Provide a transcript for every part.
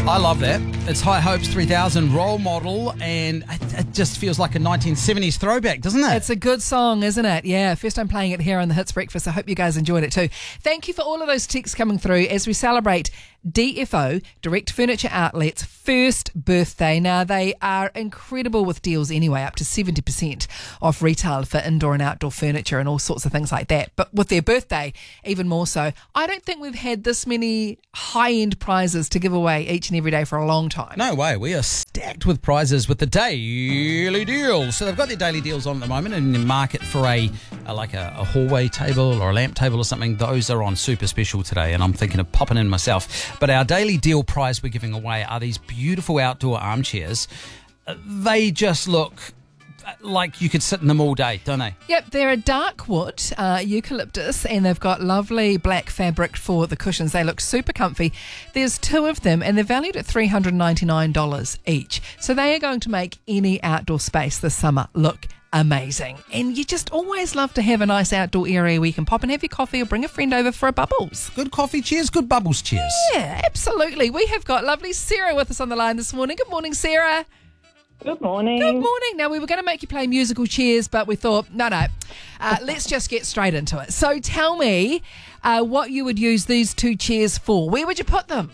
I love that. It's High Hopes 3000 Role Model, and it just feels like a 1970s throwback, doesn't it? It's a good song, isn't it? Yeah, first time playing it here on the Hits Breakfast. I hope you guys enjoyed it too. Thank you for all of those texts coming through as we celebrate DFO, Direct Furniture Outlet's first birthday. Now, they are incredible with deals anyway, up to 70% off retail for indoor and outdoor furniture and all sorts of things like that. But with their birthday, even more so. I don't think we've had this many high-end prizes to give away each and every day for a long time. No way. We are stacked with prizes with the daily deals. So they've got their daily deals on at the moment in the market for a hallway table or a lamp table or something. Those are on super special today, and I'm thinking of popping in myself. But our daily deal prize we're giving away are these beautiful outdoor armchairs. They just look like you could sit in them all day, don't they? Yep, they're a dark wood, eucalyptus, and they've got lovely black fabric for the cushions. They look super comfy. There's two of them, and they're valued at $399 each. So they are going to make any outdoor space this summer look amazing. And you just always love to have a nice outdoor area where you can pop and have your coffee or bring a friend over for a bubbles. Good coffee cheers, good bubbles cheers. Yeah, absolutely. We have got lovely Sarah with us on the line this morning. Good morning, Sarah. Good morning. Good morning. Now, we were going to make you play musical chairs, but we thought, no. Let's just get straight into it. So tell me what you would use these two chairs for. Where would you put them?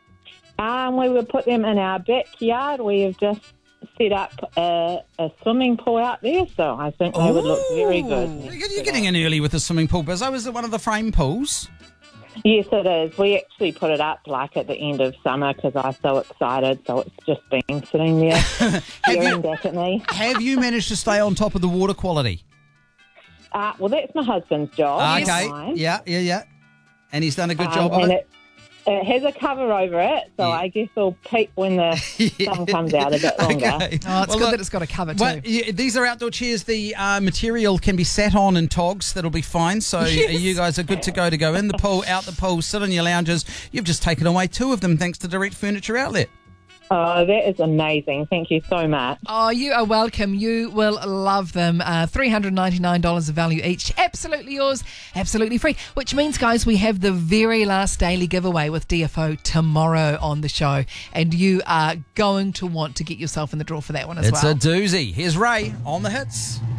We would put them in our backyard. We have just set up a swimming pool out there, so I think they would look very good. You're getting in early with the swimming pool, Bizzo. Is it one of the frame pools? Yes, it is. We actually put it up like at the end of summer because I was so excited, so it's just been sitting there staring back at me. Have you managed to stay on top of the water quality? Well, that's my husband's job. Okay, yeah. And he's done a good job of and it? It has a cover over it, so I guess it'll peak when the sun comes out a bit longer. Okay. Oh, it's good that it's got a cover too. Well, these are outdoor chairs. The material can be sat on in togs. That'll be fine. So you guys are good to go in the pool, out the pool, sit on your lounges. You've just taken away two of them thanks to Direct Furniture Outlet. Oh, that is amazing. Thank you so much. Oh, you are welcome. You will love them. $399 of value each. Absolutely yours. Absolutely free. Which means, guys, we have the very last daily giveaway with DFO tomorrow on the show. And you are going to want to get yourself in the draw for that one as well. It's a doozy. Here's Ray on the hits.